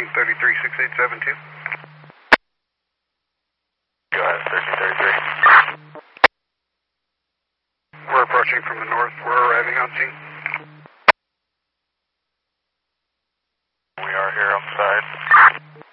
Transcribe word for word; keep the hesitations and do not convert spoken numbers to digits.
thirteen thirty-three, six eight seven two. Go ahead, thirteen thirty-three. We're approaching from the north. We're arriving on scene. We are here on site.